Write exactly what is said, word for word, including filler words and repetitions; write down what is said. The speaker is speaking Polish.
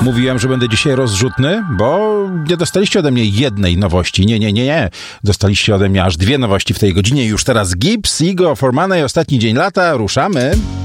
Mówiłem, że będę dzisiaj rozrzutny, bo nie dostaliście ode mnie jednej nowości. Nie, nie, nie, nie. Dostaliście ode mnie aż dwie nowości w tej godzinie. Już teraz Gibbs, Igo, Formana i ostatni dzień lata. Ruszamy.